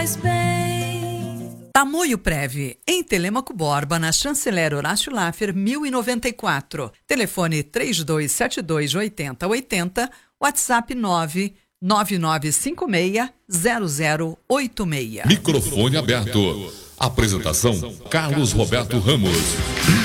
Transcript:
Tamoio Prev, em Telêmaco Borba, na Chanceler Horácio Laffer, 1094. Telefone 3272-8080, WhatsApp 99956-0086. Microfone aberto. Apresentação: Carlos Roberto Ramos.